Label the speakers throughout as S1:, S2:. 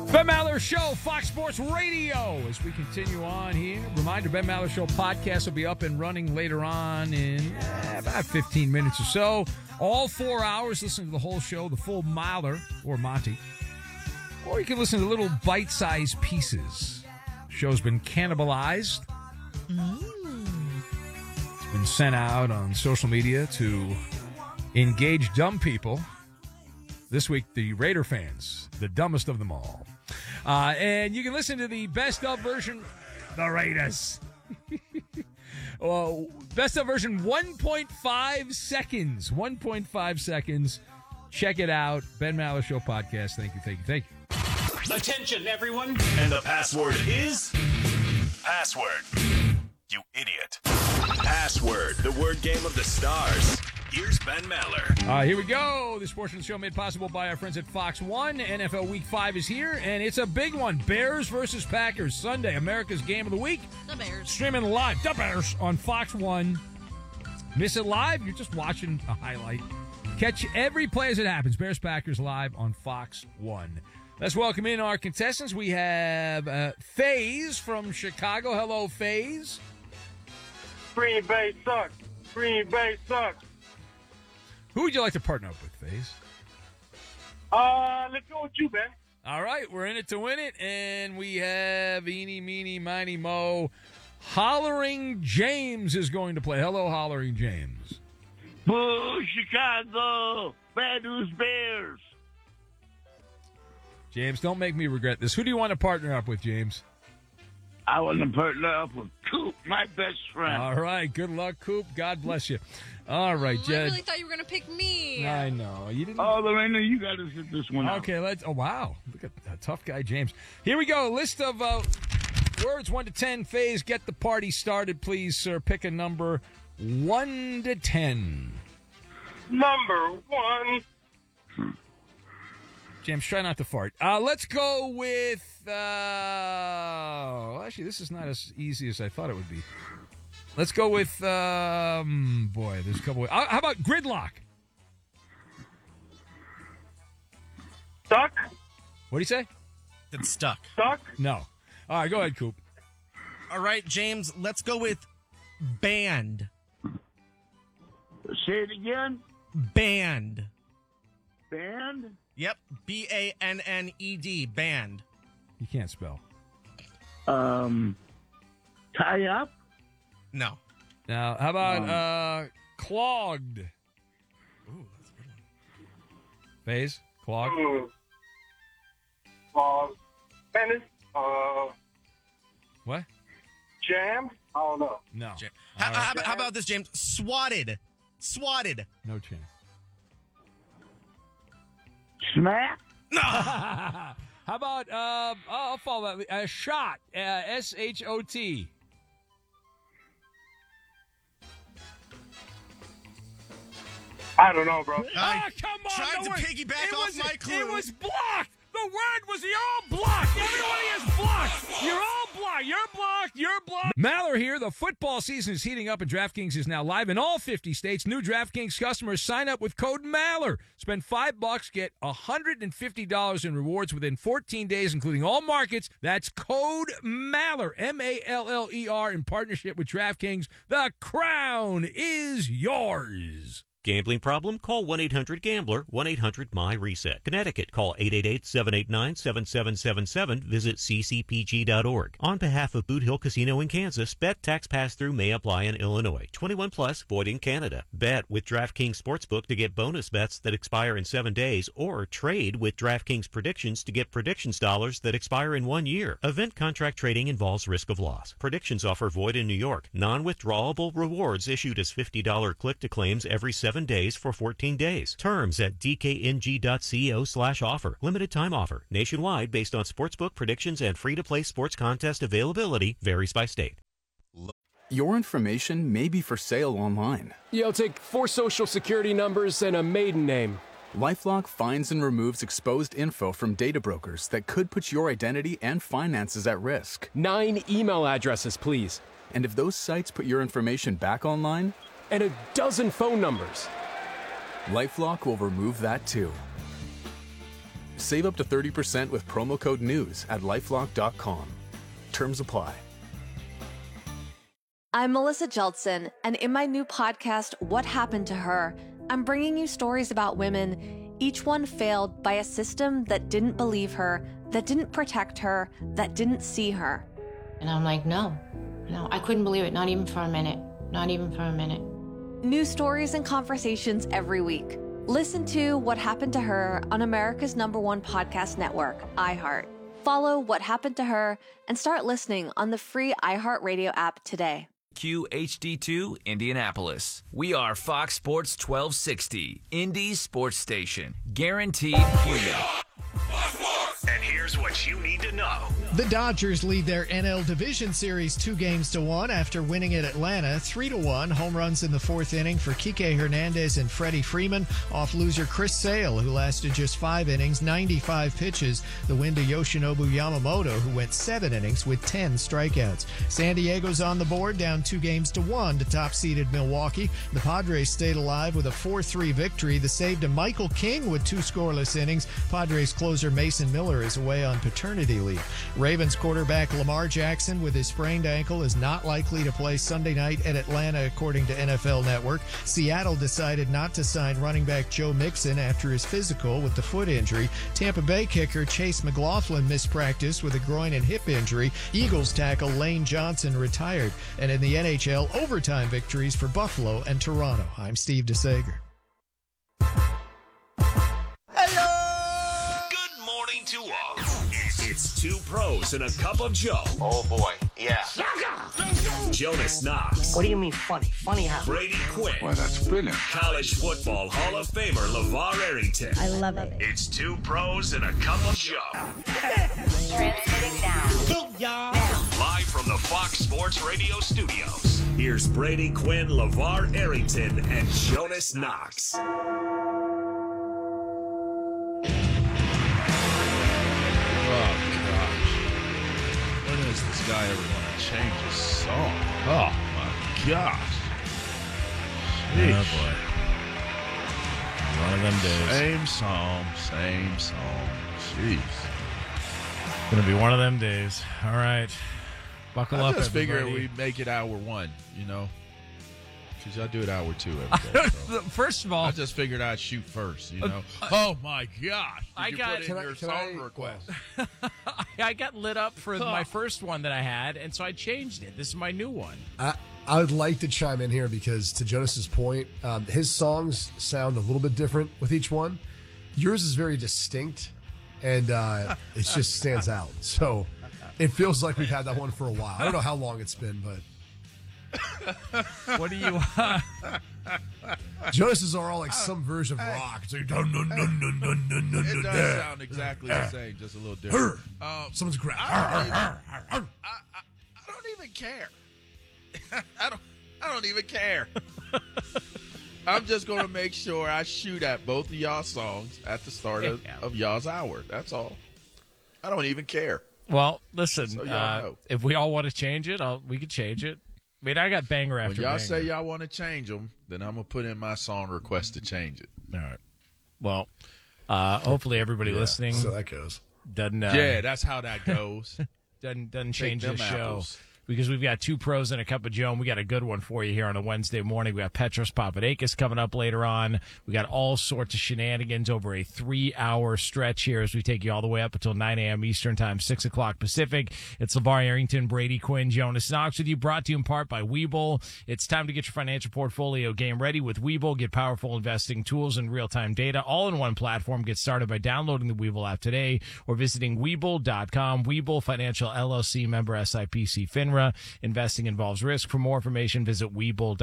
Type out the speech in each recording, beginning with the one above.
S1: Ben Maller Show, Fox Sports Radio. As we continue on here, reminder, Ben Maller Show podcast will be up and running later on in about 15 minutes or so. All 4 hours, listen to the whole show, the full Maller or Monty. Or you can listen to little bite-sized pieces. The show's been cannibalized. It's been sent out on social media to engage dumb people. This week, the Raider fans, the dumbest of them all. And you can listen to the best of version, the Raiders. Well, best of version 1.5 seconds. 1.5 seconds. Check it out. Ben Maller Show podcast. Thank you, thank you, thank you.
S2: Attention, everyone. And the password is... Password. You idiot. Password, the word game of the stars. Here's Ben Maller.
S1: Here we go. This portion of the show made possible by our friends at Fox 1. NFL Week 5 is here, and it's a big one. Bears versus Packers, Sunday, America's Game of the Week.
S3: The Bears.
S1: Streaming live, the Bears, on Fox 1. Miss it live, you're just watching a highlight. Catch every play as it happens. Bears-Packers live on Fox 1. Let's welcome in our contestants. We have FaZe from Chicago. Hello, FaZe.
S4: Green Bay sucks. Green Bay sucks.
S1: Who would you like to partner up with, FaZe?
S4: Let's go with you, Ben.
S1: All right, we're in it to win it, and we have Eeny, Meeny, Miny, Mo. Hollering James is going to play. Hello, Hollering James.
S4: Boo, Chicago. Bad news Bears.
S1: James, don't make me regret this. Who do you want to partner up with, James?
S4: I want to partner up with Coop, my best friend.
S1: All right, good luck, Coop. God bless you. All right,
S3: I
S1: Jed.
S3: really thought you were going to pick me.
S1: I know. You didn't.
S4: Oh, Lorena, you got to sit this one out.
S1: Okay, let's. Oh, wow. Look at that tough guy, James. Here we go. List of words 1 to 10. FaZe, get the party started, please, sir. Pick a number 1 to 10.
S4: Number 1.
S1: James, try not to fart. Let's go with. Actually, this is not as easy as I thought it would be. Let's go with. Boy, there's a couple. How about gridlock?
S4: Stuck?
S1: What do you say?
S5: It's stuck.
S4: Stuck?
S1: No. All right, go ahead, Coop.
S5: All right, James, let's go with band.
S4: Say it again.
S5: Band.
S4: Band?
S5: Yep, B-A-N-N-E-D, band.
S1: You can't spell.
S4: Tie up?
S5: No.
S1: Now, how about clogged?
S5: Ooh, that's a good one.
S1: FaZe? Clogged?
S4: Tennis?
S1: What?
S4: Jam? I don't know.
S1: No.
S5: How about this, James? Swatted. Swatted.
S1: No chance.
S4: Smack?
S5: No.
S1: How about, I'll follow that. Shot. S-H-O-T.
S4: I don't know, bro.
S5: I
S1: come on.
S5: tried to piggyback off my clue.
S1: It was blocked. The word was you're all blocked. Everybody is blocked. You're all blocked. You're blocked. You're blocked. Maller here. The football season is heating up, and DraftKings is now live in all 50 states. New DraftKings customers sign up with code Maller. Spend $5, get $150 in rewards within 14 days, including all markets. That's code Maller, M-A-L-L-E-R, in partnership with DraftKings. The crown is yours.
S6: Gambling problem? Call 1-800-GAMBLER, 1-800-MY-RESET. Connecticut, call 888-789-7777. Visit ccpg.org. On behalf of Boot Hill Casino in Kansas, bet tax pass-through may apply in Illinois. 21 plus, void in Canada. Bet with DraftKings Sportsbook to get bonus bets that expire in 7 days, or trade with DraftKings Predictions to get predictions dollars that expire in 1 year. Event contract trading involves risk of loss. Predictions offer void in New York. Non-withdrawable rewards issued as $50 click-to-claims every 7 days for 14 days. Terms at dkng.co/offer. Limited time offer. Nationwide based on sportsbook predictions and free-to-play sports contest availability. Varies by state.
S7: Your information may be for sale online.
S8: Yeah, I'll take 4 social security numbers and a maiden name.
S7: LifeLock finds and removes exposed info from data brokers that could put your identity and finances at risk.
S8: 9 email addresses, please.
S7: And if those sites put your information back online,
S8: and a dozen phone numbers.
S7: LifeLock will remove that too. Save up to 30% with promo code NEWS at LifeLock.com. Terms apply.
S3: I'm Melissa Jeltsin, and in my new podcast, What Happened to Her, I'm bringing you stories about women, each one failed by a system that didn't believe her, that didn't protect her, that didn't see her.
S9: And I'm like, no, I couldn't believe it, not even for a minute, not even for a minute.
S3: New stories and conversations every week. Listen to What Happened to Her on America's #1 podcast network, iHeart. Follow What Happened to Her and start listening on the free iHeartRadio app today.
S10: QHD2 Indianapolis. We are Fox Sports 1260, Indy's sports station. Guaranteed human.
S2: And here's what you need to know.
S11: The Dodgers lead their NL Division Series 2-1 after winning at Atlanta 3-1. Home runs in the fourth inning for Kike Hernandez and Freddie Freeman off loser Chris Sale, who lasted just 5 innings, 95 pitches. The win to Yoshinobu Yamamoto, who went 7 innings with 10 strikeouts. San Diego's on the board, down 2-1 to top-seeded Milwaukee. The Padres stayed alive with a 4-3 victory. The save to Michael King with 2 scoreless innings. Padres closer Mason Miller is away on paternity leave. Ravens quarterback Lamar Jackson with his sprained ankle is not likely to play Sunday night at Atlanta, according to NFL Network. Seattle decided not to sign running back Joe Mixon after his physical with the foot injury. Tampa Bay kicker Chase McLaughlin missed practice with a groin and hip injury. Eagles tackle Lane Johnson retired. And in the NHL, overtime victories for Buffalo and Toronto. I'm Steve DeSager.
S2: To all. It's 2 pros and a cup of Joe.
S12: Oh boy, yeah.
S2: Jonas Knox.
S12: What do you mean funny? Funny how?
S2: Brady Quinn.
S13: Well, that's brilliant.
S2: College football Hall of Famer LeVar Arrington.
S14: I love it.
S2: It's 2 pros and a cup of Joe.
S14: Transmitting now.
S2: Live from the Fox Sports Radio studios. Here's Brady Quinn, LeVar Arrington, and Jonas Knox.
S15: Does this guy ever want to change his song? Oh my gosh.
S1: Oh boy. One of them days.
S15: Same song. Jeez.
S1: Gonna be one of them days. All right. Buckle up,
S15: I just figure
S1: everybody.
S15: we make it hour 1, because I do it hour 2 every day. So.
S1: First of all,
S15: I just figured I'd shoot first, Oh my gosh.
S1: I got
S15: your song request.
S1: I got lit up for my first one that I had, and so I changed it. This is my new one.
S16: I would like to chime in here because, to Jonas's point, his songs sound a little bit different with each one. Yours is very distinct, and it just stands out. So it feels like we've had that one for a while. I don't know how long it's been, but...
S1: What do you
S16: Jonas's are all like some version of rock. It's like, dun, dun, dun, dun, dun, dun, dun,
S15: it does sound exactly the same, just a little different.
S16: Someone's grab.
S15: I don't even care. I don't even care. I'm just going to make sure I shoot at both of y'all's songs at the start of y'all's hour. That's all. I don't even care.
S1: Well, listen,
S15: So
S1: if we all want to change it, we could change it. I mean, I got banger after
S15: When y'all
S1: banger.
S15: say y'all want to change them, then I'm going to put in my song request to change it.
S1: All right. Well, hopefully everybody listening.
S16: So that goes.
S1: Doesn't.
S15: Yeah, that's how that goes.
S1: doesn't change the
S15: them
S1: show.
S15: apples.
S1: Because we've got 2 pros and a cup of Joe, and we got a good one for you here on a Wednesday morning. We got Petros Papadakis coming up later on. We got all sorts of shenanigans over a 3-hour stretch here as we take you all the way up until 9 a.m. Eastern Time, 6 o'clock Pacific. It's LeVar Arrington, Brady Quinn, Jonas Knox with you, brought to you in part by Webull. It's time to get your financial portfolio game ready with Webull. Get powerful investing tools and real-time data all in one platform. Get started by downloading the Webull app today or visiting Webull.com. Webull Financial LLC, member SIPC FINRA. Investing involves risk. For more information, visit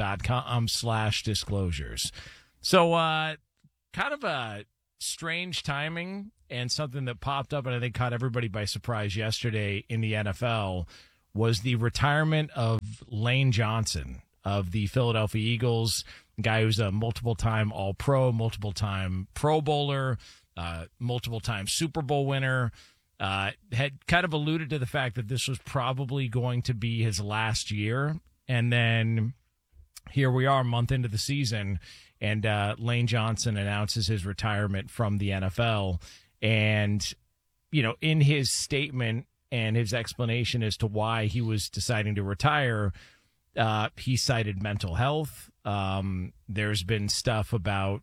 S1: Webull.com/disclosures. So, kind of a strange timing and something that popped up and I think caught everybody by surprise yesterday in the NFL was the retirement of Lane Johnson of the Philadelphia Eagles, a guy who's a multiple-time All-Pro, multiple-time Pro Bowler, multiple-time Super Bowl winner. Had kind of alluded to the fact that this was probably going to be his last year. And then here we are a month into the season, and Lane Johnson announces his retirement from the NFL.
S13: And, in his statement and his explanation as to why he was deciding to retire, he cited mental health. There's been stuff about,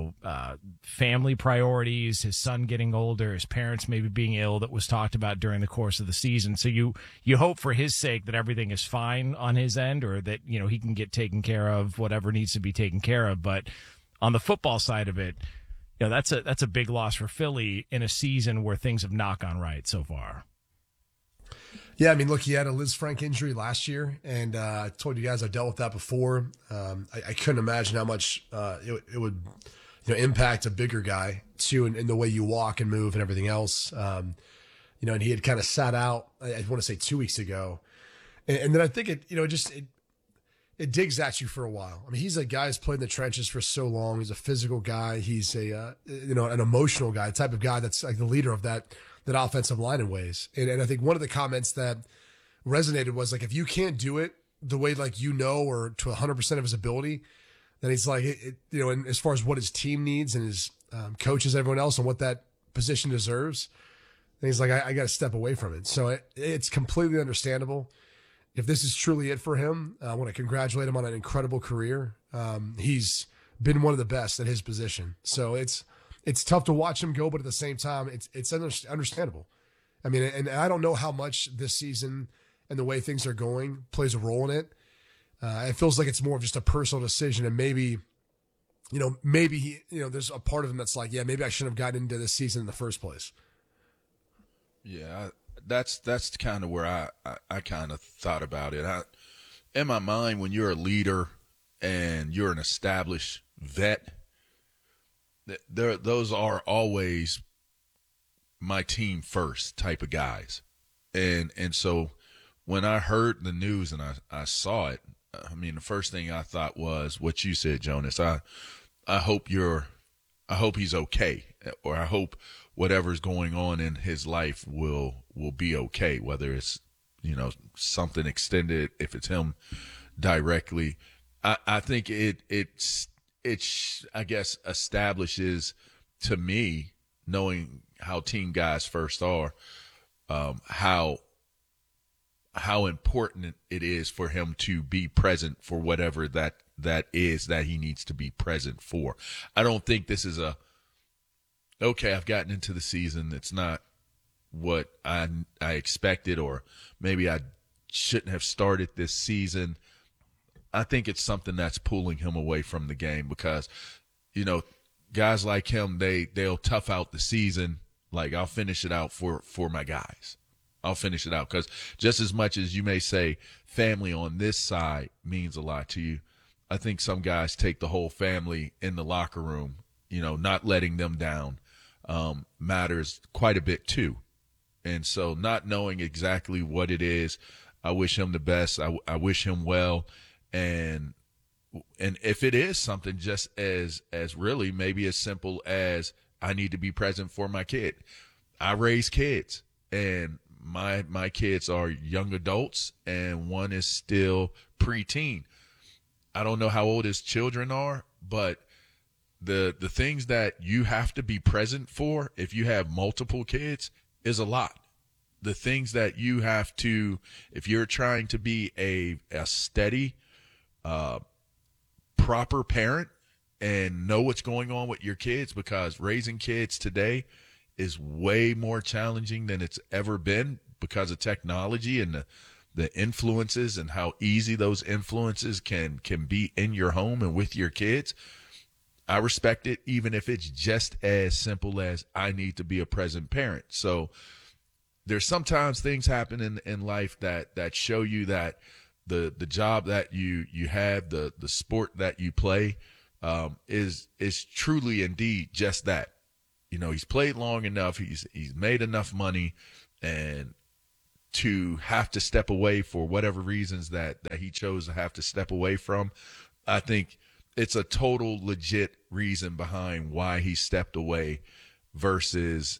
S13: family priorities, his son getting older, his parents maybe being ill that was talked about during the course of the season. So you hope for his sake that everything is fine on his end, or that, he can get taken care of, whatever needs to be taken care of. But on the football side of it, that's a big loss for Philly in a season where things have not gone right so far.
S16: Yeah, I mean, look, he had a Liz Frank injury last year, and I told you guys I dealt with that before. I couldn't imagine how much it would impact a bigger guy, too, in the way you walk and move and everything else. And he had kind of sat out, I want to say 2 weeks ago. And then I think it digs at you for a while. I mean, he's a guy who's played in the trenches for so long. He's a physical guy. He's an emotional guy, the type of guy that's like the leader of that offensive line in ways. And I think one of the comments that resonated was like, if you can't do it the way or to 100% of his ability, then he's like, and as far as what his team needs and his coaches, everyone else, and what that position deserves, then he's like, I got to step away from it. So it's completely understandable. If this is truly it for him, I want to congratulate him on an incredible career. He's been one of the best at his position. So it's tough to watch him go, but at the same time, it's understandable. I mean, and I don't know how much this season and the way things are going plays a role in it. It feels like it's more of just a personal decision, and maybe he, there's a part of him that's like, yeah, maybe I shouldn't have gotten into this season in the first place.
S15: Yeah, that's kind of where I kind of thought about it. In my mind, when you're a leader and you're an established vet, those are always my team first type of guys. And so when I heard the news and I saw it, I mean, the first thing I thought was what you said, Jonas. I hope he's okay, or I hope whatever's going on in his life will be okay, whether it's, something extended, if it's him directly. I think it's I guess establishes to me, knowing how team guys first are, how important it is for him to be present for whatever that is that he needs to be present for. I don't think this is okay, I've gotten into the season, it's not what I expected, or maybe I shouldn't have started this season. I think it's something that's pulling him away from the game, because, guys like him, they'll tough out the season. Like, I'll finish it out for my guys. I'll finish it out, because just as much as you may say family on this side means a lot to you, I think some guys take the whole family in the locker room, not letting them down matters quite a bit too. And so not knowing exactly what it is, I wish him the best. I wish him well. And if it is something just as really maybe as simple as I need to be present for my kid. I raise kids, and my kids are young adults, and one is still preteen. I don't know how old his children are, but the things that you have to be present for if you have multiple kids is a lot. The things that you have to, if you're trying to be a steady, proper parent and know what's going on with your kids, because raising kids today is way more challenging than it's ever been because of technology and the influences and how easy those influences can be in your home and with your kids. I respect it, even if it's just as simple as I need to be a present parent. So there's sometimes things happen in life that show you that the job that you have, the sport that you play, is truly indeed just that. He's played long enough, he's made enough money, and to have to step away for whatever reasons that he chose to have to step away from, I think it's a total legit reason behind why he stepped away versus,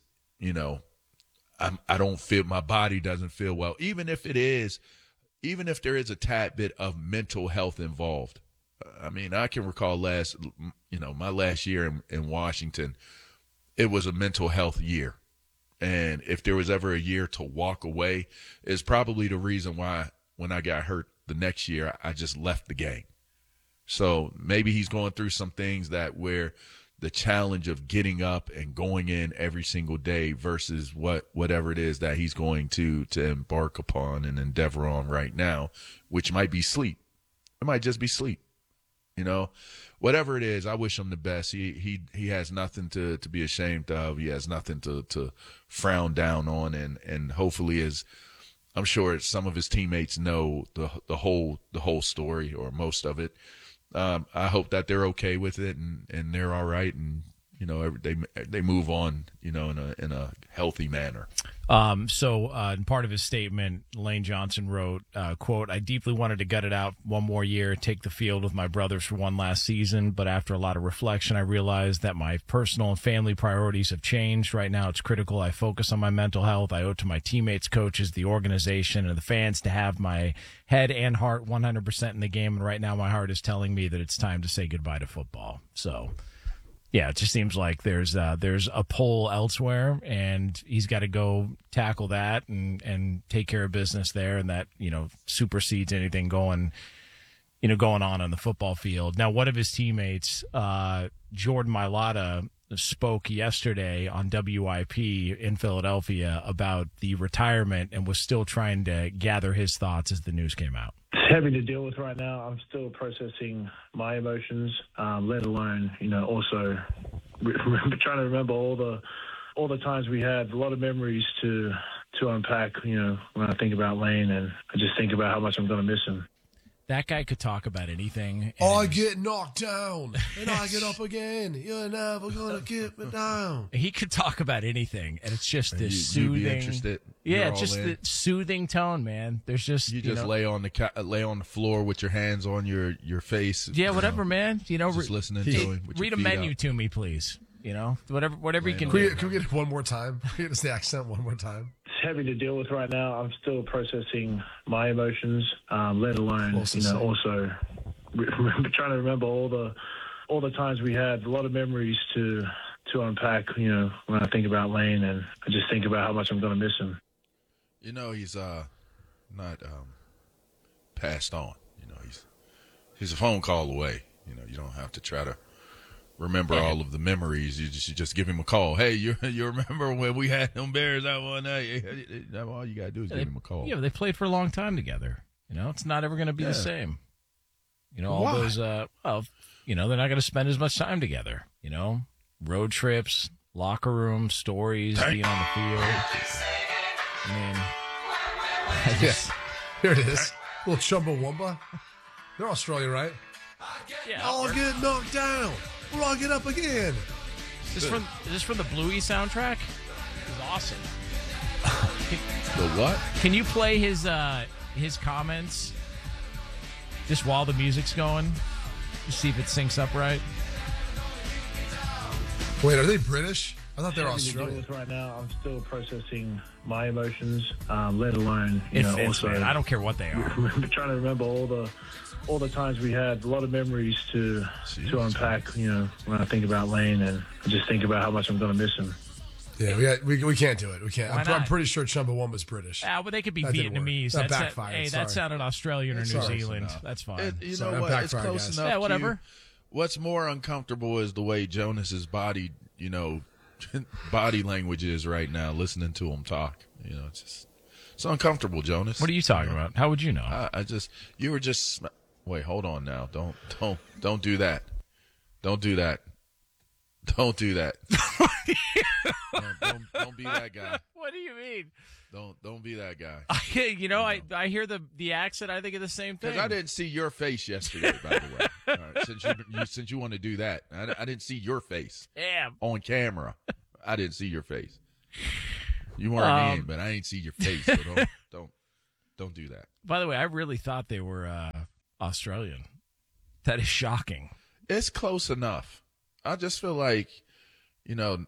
S15: I don't feel, my body doesn't feel well. Even if there is a tad bit of mental health involved. I mean, I can recall my last year in Washington, it was a mental health year. And if there was ever a year to walk away, is probably the reason why when I got hurt the next year, I just left the game. So maybe he's going through some things that where the challenge of getting up and going in every single day versus whatever it is that he's going to embark upon and endeavor on right now, which might be sleep. It might just be sleep. You know, whatever it is, I wish him the best. He has nothing to be ashamed of. He has nothing to frown down on, and hopefully, as I'm sure some of his teammates know the whole story or most of it. I hope that they're okay with it and they're all right, and you know they move on, you know, in a healthy manner.
S13: So in part of his statement, Lane Johnson wrote, quote, "I deeply wanted to gut it out one more year, take the field with my brothers for one last season, but after a lot of reflection, I realized that my personal and family priorities have changed. Right now, it's critical I focus on my mental health. I owe it to my teammates, coaches, the organization, and the fans to have my head and heart 100% in the game, and right now my heart is telling me that it's time to say goodbye to football." So yeah, it just seems like there's a pull elsewhere, and he's got to go tackle that and take care of business there, and that, you know, supersedes anything going on the football field. Now, one of his teammates, Jordan Mailata, spoke yesterday on WIP in Philadelphia about the retirement and was still trying to gather his thoughts as the news came out.
S17: It's heavy to deal with right now. I'm still processing my emotions, let alone, you know, also trying to remember all the times we had. A lot of memories to unpack, you know, when I think about Lane, and I just think about how much I'm going to miss him.
S13: That guy could talk about anything.
S16: I get knocked down and I get up again. You're never gonna get me down.
S13: He could talk about anything, and it's just this soothing.
S15: You'd be interested.
S13: Yeah, just the soothing tone, man. There's just
S15: you just lay on the floor with your hands on your face.
S13: Yeah, whatever, man. You know,
S15: just listening to him.
S13: Read a menu to me, please. You know, whatever you can
S16: do.
S13: Can
S16: we get it one more time? Can we get the accent one more time?
S17: It's heavy to deal with right now. I'm still processing my emotions, let alone, you know, also trying to remember all the times we had. A lot of memories to unpack, you know, when I think about Lane, and I just think about how much I'm going to miss him.
S15: You know, he's not passed on. You know, he's a phone call away. You know, you don't have to try to remember all of the memories. You just give him a call. Hey, you remember when we had them Bears that one night? All you gotta do is give him a call.
S13: Yeah, they played for a long time together. You know, it's not ever going to be the same. You know, all those. You know, they're not going to spend as much time together. You know, road trips, locker room stories, being on the field. I mean,
S16: here it is. Little Chumbawamba. They're Australian, right?
S13: Yeah.
S16: I'll get knocked down. Or I'll get up again.
S13: Is this from the Bluey soundtrack? This is awesome.
S15: The what?
S13: Can you play his comments just while the music's going? Just see if it syncs up right.
S16: Wait, are they British? I thought they were Australian.
S17: Right now, I'm still processing my emotions, let alone, you know, also.
S13: Man, I don't care what they are.
S17: Trying to remember all the times we had. A lot of memories to unpack, you know, when I think about Lane, and I just think about how much I'm going to miss him.
S16: Yeah, we can't do it. We can't. I'm pretty sure Chumbawamba's British.
S13: Yeah, well, they could be Vietnamese.
S16: That backfired.
S13: Hey, that sounded Australian or New Zealand. That's fine.
S15: You know what? It's close enough.
S13: Yeah, whatever.
S15: What's more uncomfortable is the way Jonas's body, you know, body language is right now. Listening to him talk, you know, it's uncomfortable, Jonas.
S13: What are you talking about? How would you know?
S15: You were just. Wait, hold on now. Don't do that. Don't do that. Don't do that. Don't be that guy.
S13: What do you mean?
S15: Don't be that guy.
S13: You know, I hear the accent. I think of the same thing.
S15: Because I didn't see your face yesterday, by the way. All right, since you want to do that, I didn't see your face.
S13: Yeah.
S15: On camera, I didn't see your face. You weren't in, but I didn't see your face. So don't do that.
S13: By the way, I really thought they were Australian. That is shocking.
S15: It's close enough. I just feel like, you know,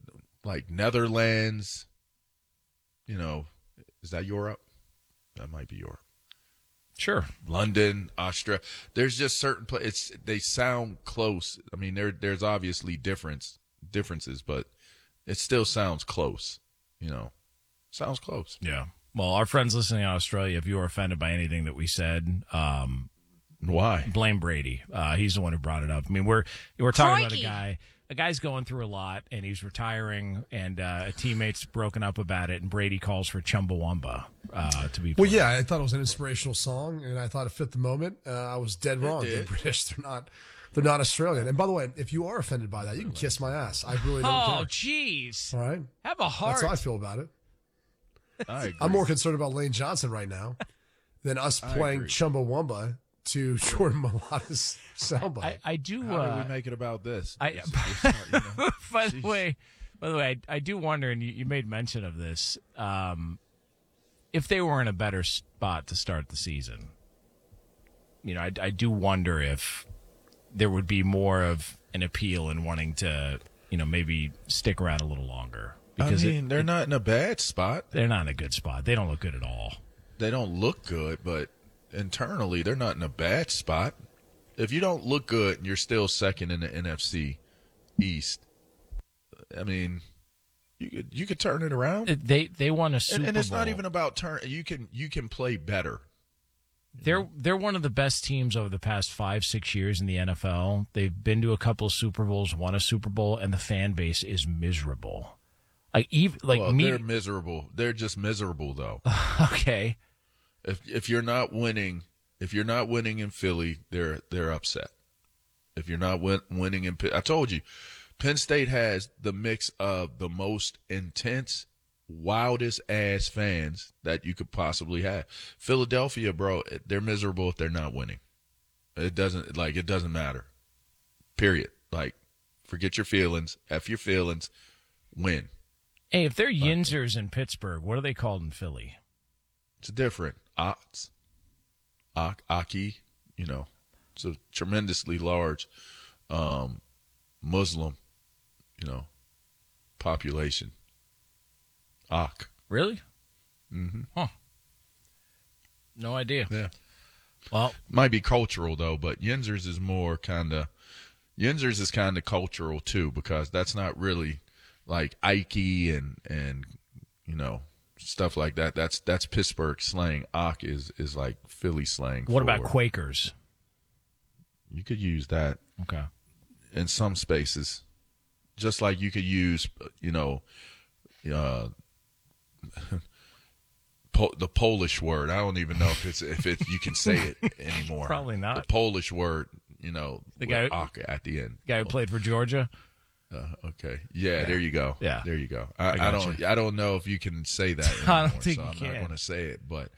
S15: Netherlands, you know, is that Europe? That might be Europe.
S13: Sure.
S15: London, Australia. There's just certain places. They sound close. I mean, there's obviously differences, but it still sounds close. Sounds close.
S13: Yeah. Well, our friends listening in Australia, if you were offended by anything that we said,
S15: why?
S13: Blame Brady. He's the one who brought it up. I mean, we're talking about a guy's going through a lot, and he's retiring, and a teammate's broken up about it, and Brady calls for Chumbawamba to be played.
S16: Well, yeah, I thought it was an inspirational song, and I thought it fit the moment. I was dead wrong. They're British. They're not Australian. And by the way, if you are offended by that, you can kiss my ass. I really don't care.
S13: Oh, jeez.
S16: All right?
S13: Have a heart.
S16: That's how I feel about it.
S15: I agree.
S16: I'm more concerned about Lane Johnson right now than us playing Chumbawamba to Jordan Mailata's soundbite.
S13: I do.
S15: How do we make it about this?
S13: By the way, I do wonder, and you made mention of this, if they were in a better spot to start the season. I do wonder if there would be more of an appeal in wanting to, maybe stick around a little longer. Because
S15: they're not in a bad spot.
S13: They're not in a good spot. They don't look good at all.
S15: They don't look good, but internally, they're not in a bad spot. If you don't look good and you're still second in the NFC East, I mean, you could turn it around.
S13: They won a Super Bowl.
S15: And it's not even about turn. You can play better.
S13: They're one of the best teams over the past 5-6 years in the NFL. They've been to a couple of Super Bowls, won a Super Bowl, and the fan base is miserable.
S15: They're miserable. They're just miserable, though.
S13: Okay.
S15: If you're not winning, in Philly, they're upset. If you're not winning in, I told you, Penn State has the mix of the most intense, wildest ass fans that you could possibly have. Philadelphia, bro, they're miserable if they're not winning. It doesn't matter. Period. Forget your feelings. F your feelings. Win.
S13: Hey, if they're Yinzers in Pittsburgh, what are they called in Philly?
S15: It's different. Aki, it's a tremendously large Muslim, population. Ak.
S13: Really?
S15: Mm-hmm.
S13: Huh. No idea.
S15: Yeah.
S13: Well,
S15: might be cultural though, but Yinzers is kind of cultural too, because that's not really like Ike and stuff like that. That's Pittsburgh slang. Ak is like Philly slang.
S13: What about Quakers?
S15: You could use that.
S13: Okay.
S15: In some spaces, just like you could use, the Polish word. I don't even know if you can say it anymore.
S13: Probably not.
S15: The Polish word, the
S13: guy
S15: ak at the end.
S13: Guy who played for Georgia.
S15: Okay. Yeah, there you go.
S13: Yeah.
S15: There you go. I don't know if you can say that anymore,
S13: I don't think
S15: so
S13: you
S15: I'm
S13: can.
S15: not going to say it, but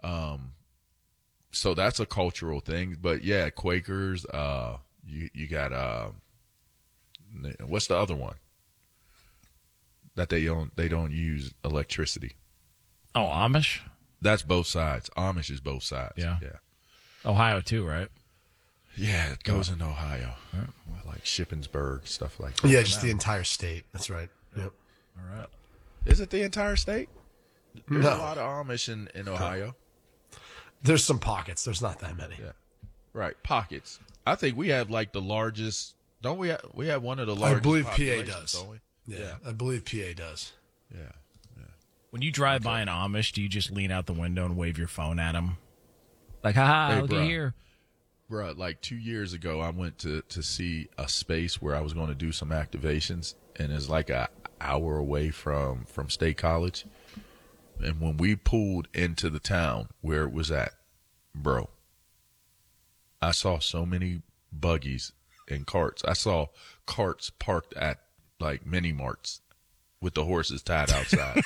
S15: so that's a cultural thing. But yeah, Quakers, you got what's the other one? That they don't use electricity.
S13: Oh, Amish?
S15: That's both sides. Amish is both sides.
S13: Yeah.
S15: Yeah.
S13: Ohio too, right?
S15: Yeah, it goes in Ohio.
S13: Right.
S15: Like Shippensburg, stuff like that.
S16: Yeah, just the entire state. That's right. Yep.
S13: All right.
S15: Is it the entire state? There's
S16: No.
S15: a lot of Amish in Ohio.
S16: There's some pockets. There's not that many.
S15: Yeah. Right. Pockets. I think we have like the largest. Don't we? We have one of the largest.
S16: I believe PA
S15: populations,
S16: does.
S15: Don't we?
S16: Yeah, I believe PA does.
S15: Yeah.
S13: When you drive by an Amish, do you just lean out the window and wave your phone at them? Like, haha,
S15: Hey,
S13: look
S15: bruh.
S13: at here.
S15: Bruh, like 2 years ago, I went to see a space where I was going to do some activations, and it's like an hour away from State College. And when we pulled into the town where it was at, bro, I saw so many buggies and carts. I saw carts parked at like mini marts with the horses tied outside.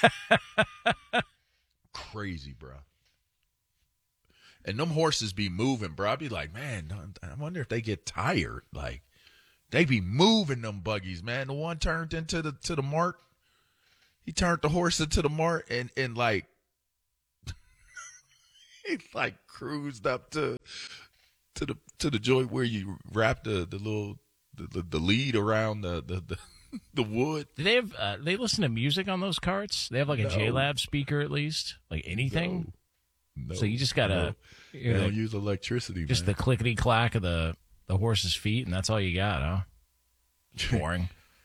S15: Crazy, bro. And them horses be moving, bro. I'd be like, man, I wonder if they get tired. Like, they be moving them buggies, man. The one turned into the mart. He turned the horse into the mart and like, he like cruised up to the joint where you wrap the little the lead around the wood.
S13: Do they have? They listen to music on those carts? They have like a
S15: No.
S13: JLab speaker at least, like anything.
S15: No,
S13: So you just gotta
S15: they don't use electricity.
S13: just
S15: man.
S13: the clickety clack of the horse's feet, and that's all you got, huh? Boring.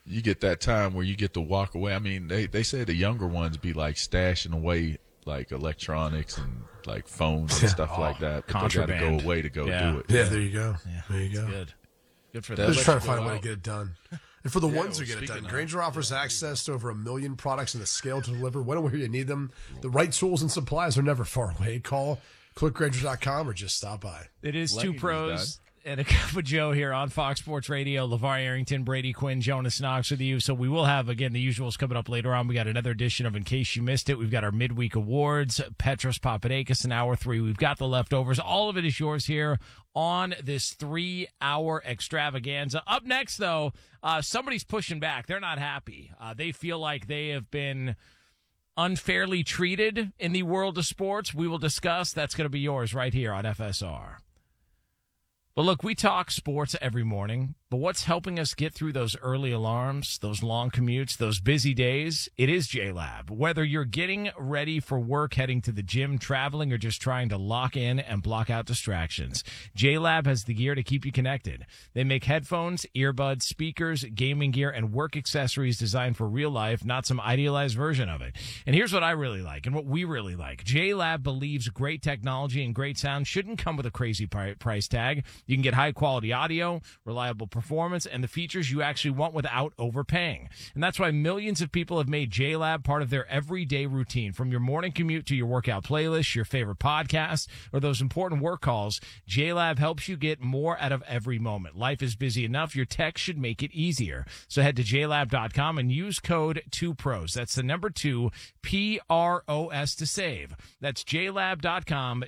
S15: you get that time where you get to walk away. I mean, they say the younger ones be like stashing away like electronics and like phones and stuff like that. But
S13: Contraband.
S15: they got to go away to go do it.
S16: Yeah, there you go.
S13: Yeah,
S16: there you go.
S13: Good for
S16: They're
S13: them.
S16: just trying to find a way to get it done. And for the
S15: Yeah,
S16: ones who get it done,
S15: speaking of-
S16: Grainger offers access to over 1 million products and the scale to deliver when and where you need them. The right tools and supplies are never far away. Call clickgrainger.com or just stop by.
S13: It is
S15: Leggings
S13: Two
S15: is
S13: Pros and a Cup of Joe here on Fox Sports Radio. LeVar Arrington, Brady Quinn, Jonas Knox with you. So we will have, again, the usuals coming up later on. We got another edition of In Case You Missed It. We've got our midweek awards, Petros Papadakis in hour 3. We've got the leftovers. All of it is yours here on this 3-hour extravaganza. Up next, though, somebody's pushing back. They're not happy. They feel like they have been unfairly treated in the world of sports. We will discuss. That's going to be yours right here on FSR. But look, we talk sports every morning, but what's helping us get through those early alarms, those long commutes, those busy days? It is JLab. Whether you're getting ready for work, heading to the gym, traveling, or just trying to lock in and block out distractions, JLab has the gear to keep you connected. They make headphones, earbuds, speakers, gaming gear, and work accessories designed for real life, not some idealized version of it. And here's what I really like and what we really like. JLab believes great technology and great sound shouldn't come with a crazy price tag. You can get high-quality audio, reliable performance, and the features you actually want without overpaying. And that's why millions of people have made JLab part of their everyday routine. From your morning commute to your workout playlist, your favorite podcast, or those important work calls, JLab helps you get more out of every moment. Life is busy enough. Your tech should make it easier. So head to JLab.com and use code 2PROS. That's the number 2, PROS to save. That's JLab.com,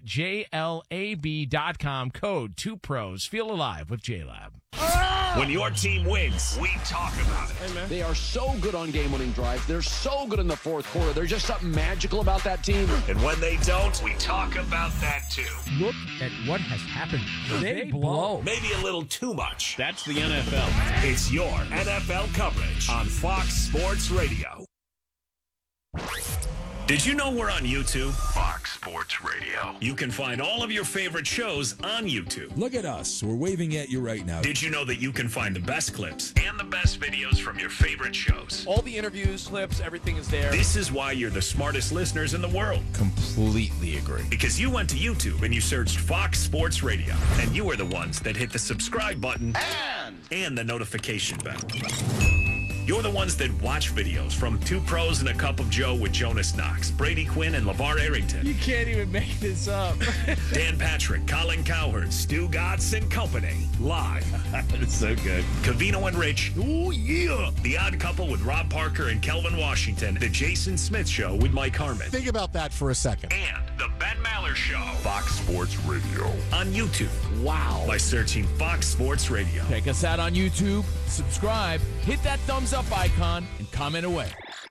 S13: JLAB.com, code 2PROS. Feel alive with JLab.
S2: When your team wins, we talk about it.
S18: They are so good on game-winning drives. They're so good in the fourth quarter. There's just something magical about that team.
S2: And when they don't, we talk about that too.
S1: Look at what has happened. They blow.
S2: Maybe a little too much. That's the NFL. It's your NFL coverage on Fox Sports Radio. Did you know we're on YouTube? Fox Sports Radio. You can find all of your favorite shows on YouTube.
S19: Look at us. We're waving at you right now.
S2: Did you know that you can find the best clips and the best videos from your favorite shows?
S20: All the interviews, clips, everything is there.
S2: This is why you're the smartest listeners in the world.
S19: Completely agree.
S2: Because you went to YouTube and you searched Fox Sports Radio, and you were the ones that hit the subscribe button and the notification bell. You're the ones that watch videos from Two Pros and a Cup of Joe with Jonas Knox, Brady Quinn, and LeVar Arrington.
S13: You can't even make this up.
S2: Dan Patrick, Colin Cowherd, Stu Gatz and Company. Live.
S19: It's so good.
S2: Covino and Rich. Oh, yeah. The Odd Couple with Rob Parker and Kelvin Washington. The Jason Smith Show with Mike Harmon.
S21: Think about that for a second.
S2: And the Ben Maller Show. Fox Sports Radio. On YouTube. Wow. By searching Fox Sports Radio.
S20: Check us out on YouTube, subscribe, hit that thumbs up icon, and comment away.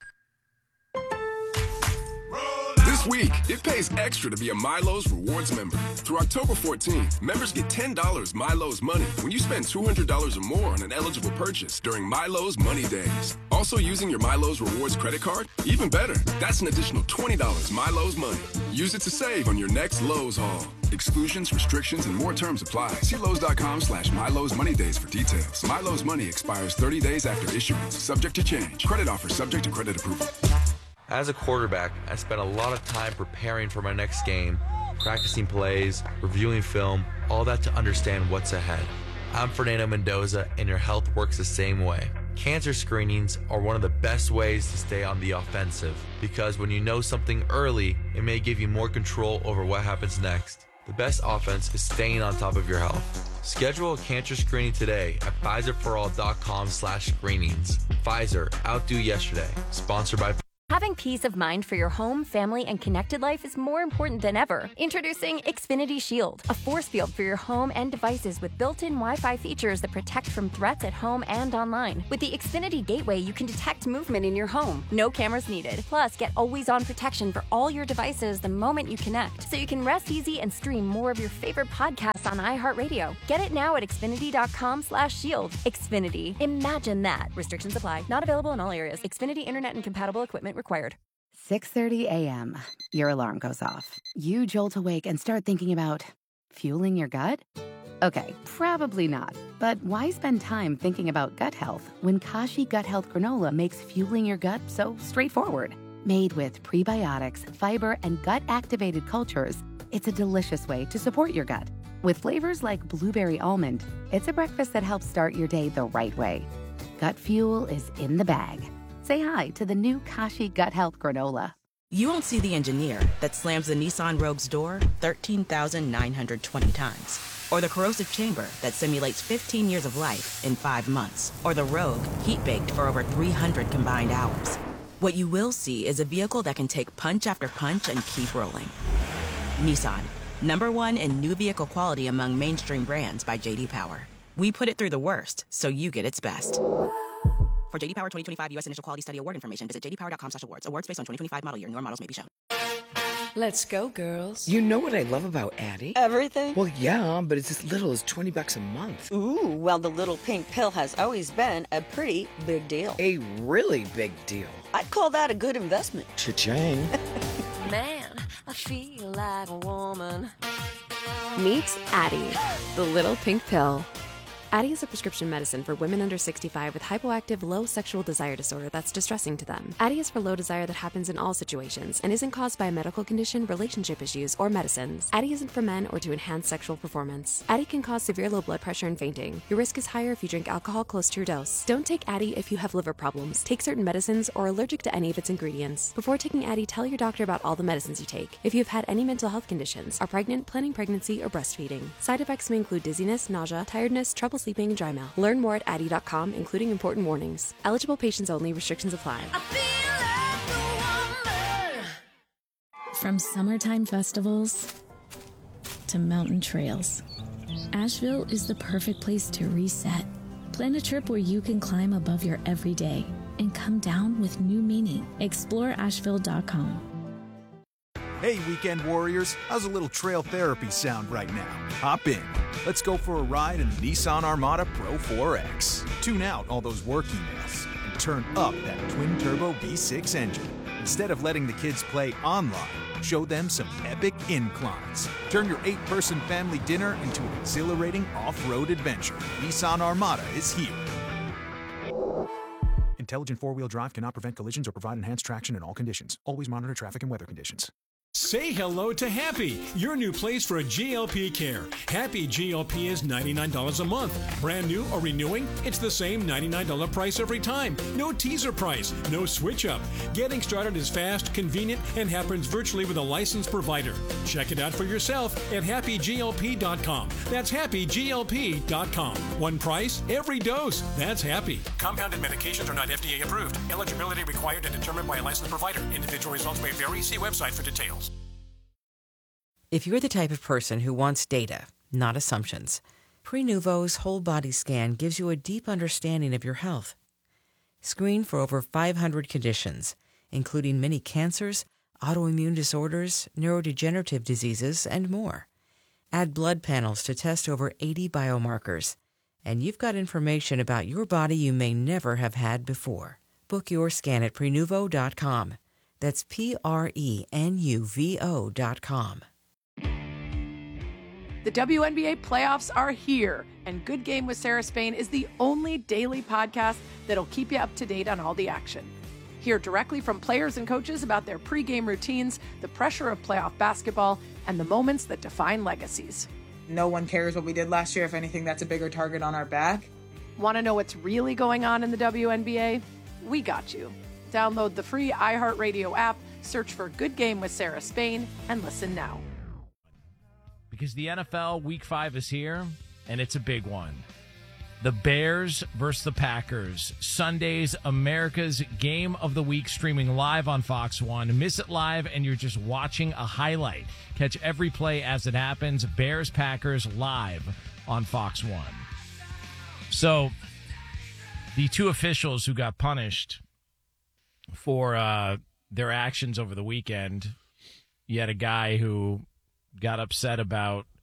S22: This week, it pays extra to be a Milo's Rewards member. Through October 14th, members get $10 Milo's money when you spend $200 or more on an eligible purchase during Milo's Money Days. Also using your Milo's Rewards credit card? Even better, that's an additional $20 Milo's money. Use it to save on your next Lowe's haul. Exclusions, restrictions, and more terms apply. See Lowe's.com/Milo's Money Days for details. Milo's money expires 30 days after issuance, subject to change. Credit offer subject to credit approval.
S23: As a quarterback, I spent a lot of time preparing for my next game, practicing plays, reviewing film, all that to understand what's ahead. I'm Fernando Mendoza, and your health works the same way. Cancer screenings are one of the best ways to stay on the offensive, because when you know something early, it may give you more control over what happens next. The best offense is staying on top of your health. Schedule a cancer screening today at PfizerForAll.com/screenings. Pfizer, outdo yesterday. Sponsored by
S24: Having peace of mind for your home, family, and connected life is more important than ever. Introducing Xfinity Shield, a force field for your home and devices with built-in Wi-Fi features that protect from threats at home and online. With the Xfinity Gateway, you can detect movement in your home. No cameras needed. Plus, get always-on protection for all your devices the moment you connect, so you can rest easy and stream more of your favorite podcasts on iHeartRadio. Get it now at Xfinity.com/shield. Xfinity. Imagine that. Restrictions apply. Not available in all areas. Xfinity Internet and compatible equipment required.
S25: 6:30 a.m. Your alarm goes off. You jolt awake and start thinking about fueling your gut? Okay, probably not. But why spend time thinking about gut health when Kashi Gut Health Granola makes fueling your gut so straightforward? Made with prebiotics, fiber, and gut-activated cultures, it's a delicious way to support your gut. With flavors like blueberry almond, it's a breakfast that helps start your day the right way. Gut fuel is in the bag. Say hi to the new Kashi Gut Health Granola.
S4: You won't see the engineer that slams the Nissan Rogue's door 13,920 times. Or the corrosive chamber that simulates 15 years of life in 5 months. Or the Rogue heat-baked for over 300 combined hours. What you will see is a vehicle that can take punch after punch and keep rolling. Nissan, #1 in new vehicle quality among mainstream brands by J.D. Power. We put it through the worst, so you get its best. For J.D. Power 2025 U.S. Initial Quality Study Award information, visit jdpower.com/awards. Awards based on 2025 model year. Newer models may be shown.
S5: Let's go, girls.
S6: You know what I love about Addie?
S5: Everything?
S6: Well, yeah, but it's as little as $20 a month.
S5: Ooh, well, the little pink pill has always been a pretty big deal.
S6: A really big deal.
S5: I'd call that a good investment.
S6: Cha-ching.
S24: Man, I feel like a woman. Meet Addie, the little pink pill. Addie is a prescription medicine for women under 65 with hypoactive low sexual desire disorder that's distressing to them. Addie is for low desire that happens in all situations and isn't caused by a medical condition, relationship issues, or medicines. Addie isn't for men or to enhance sexual performance. Addie can cause severe low blood pressure and fainting. Your risk is higher if you drink alcohol close to your dose. Don't take Addie if you have liver problems, take certain medicines, or are allergic to any of its ingredients. Before taking Addie, tell your doctor about all the medicines you take. If you've had any mental health conditions, are pregnant, planning pregnancy, or breastfeeding. Side effects may include dizziness, nausea, tiredness, trouble sleeping, and dry mouth. Learn more at Addie.com, including important warnings. Eligible patients only. Restrictions apply.
S8: From summertime festivals to mountain trails, Asheville is the perfect place to reset. Plan a trip where you can climb above your everyday and come down with new meaning. Explore Asheville.com.
S21: Hey, weekend warriors, how's a little trail therapy sound right now? Hop in. Let's go for a ride in the Nissan Armada Pro 4X. Tune out all those work emails and turn up that twin-turbo V6 engine. Instead of letting the kids play online, show them some epic inclines. Turn your 8-person family dinner into an exhilarating off-road adventure. Nissan Armada is here. Intelligent four-wheel drive cannot prevent collisions or provide enhanced traction in all conditions. Always monitor traffic and weather conditions.
S26: Say hello to Happy, your new place for a GLP care. Happy GLP is $99 a month. Brand new or renewing, it's the same $99 price every time. No teaser price, no switch up. Getting started is fast, convenient, and happens virtually with a licensed provider. Check it out for yourself at happyglp.com. That's happyglp.com. One price, every dose. That's Happy. Compounded medications are not FDA approved. Eligibility required and determined by a licensed provider. Individual results may vary. See website for details.
S4: If you're the type of person who wants data, not assumptions, Prenuvo's whole body scan gives you a deep understanding of your health. Screen for over 500 conditions, including many cancers, autoimmune disorders, neurodegenerative diseases, and more. Add blood panels to test over 80 biomarkers, and you've got information about your body you may never have had before. Book your scan at Prenuvo.com. That's Prenuvo.com.
S27: The WNBA playoffs are here, and Good Game with Sarah Spain is the only daily podcast that'll keep you up to date on all the action. Hear directly from players and coaches about their pregame routines, the pressure of playoff basketball, and the moments that define legacies.
S28: No one cares what we did last year. If anything, that's a bigger target on our back.
S27: Want to know what's really going on in the WNBA? We got you. Download the free iHeartRadio app, search for Good Game with Sarah Spain, and listen now.
S13: Because the NFL Week 5 is here, and it's a big one. The Bears versus the Packers. Sunday's America's Game of the Week, streaming live on Fox 1. Miss it live, and you're just watching a highlight. Catch every play as it happens. Bears-Packers live on Fox 1. So, the two officials who got punished for their actions over the weekend, you had a guy who got upset about